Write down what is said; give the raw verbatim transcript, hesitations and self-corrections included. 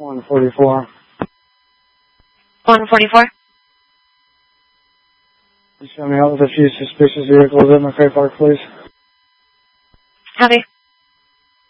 one forty-four. one forty-four. You show me out with a few suspicious vehicles at McCray Park, please. Copy.